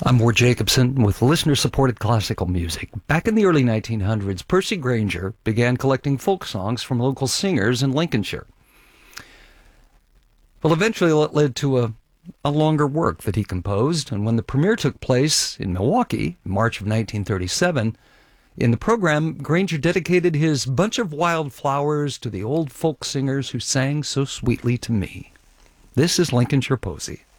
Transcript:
I'm Ward Jacobson with listener-supported classical music. Back in the early 1900s, Percy Grainger began collecting folk songs from local singers in Lincolnshire. Well, eventually it led to a longer work that he composed, and when the premiere took place in Milwaukee, in March of 1937, in the program, Grainger dedicated his Bunch of Wildflowers to the old folk singers who sang so sweetly to me. This is Lincolnshire Posy.